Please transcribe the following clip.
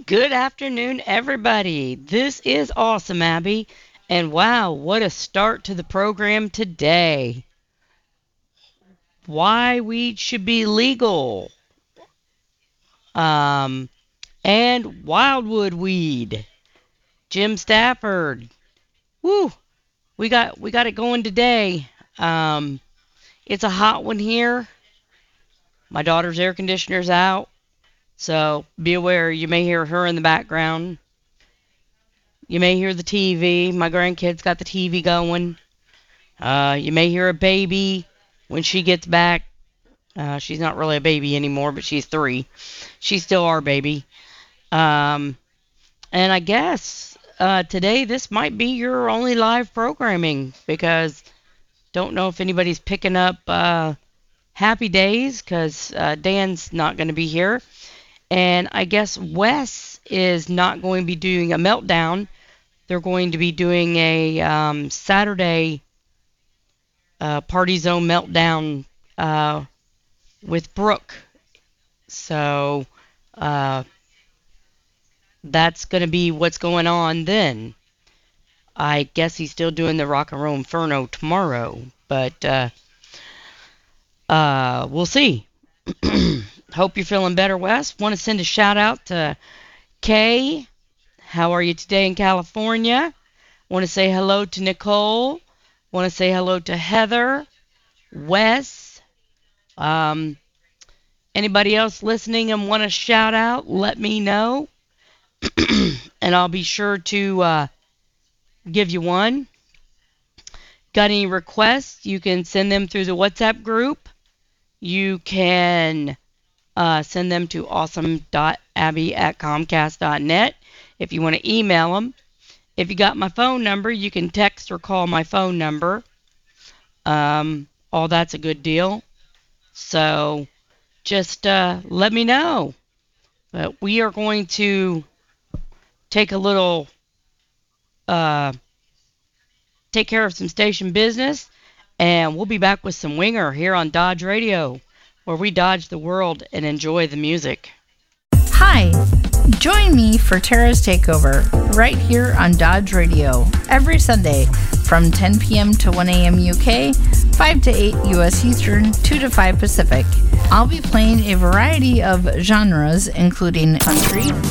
Good afternoon, everybody. This is Awesome Abby, and wow, what a start to the program today. Why weed should be legal, um, and wildwood weed. Jim Stafford. Woo, we got it going today. It's a hot one here. My daughter's air conditioner's out, so be aware you may hear her in the background. You may hear the TV. My grandkids got the TV going. You may hear a baby when she gets back. She's not really a baby anymore, but she's 3. She's still our baby. Um, and I guess today this might be your only live programming because don't know if anybody's picking up Happy Days because Dan's not going to be here. And I guess Wes is not going to be doing a meltdown. They're going to be doing a Saturday Party Zone meltdown with Brooke. So that's going to be what's going on then. I guess he's still doing the Rock and Roll Inferno tomorrow, but we'll see. Hope you're feeling better, Wes. Want to send a shout out to Kay. How are you today in California? Want to say hello to Nicole. Want to say hello to Heather, Wes. Anybody else listening and want to shout out, let me know. And I'll be sure to give you one. Got any requests? You can send them through the WhatsApp group. You can send them to awesome.abby@comcast.net if you want to email them. If you got my phone number, you can text or call my phone number. All that's a good deal. So just let me know. But we are going to take a little, take care of some station business, and we'll be back with some Winger here on Dodge Radio, where we dodge the world and enjoy the music. Hi, join me for Tara's Takeover right here on Dodge Radio every Sunday from 10 p.m. to 1 a.m. UK, 5 to 8 U.S. Eastern, 2 to 5 Pacific. I'll be playing a variety of genres including country,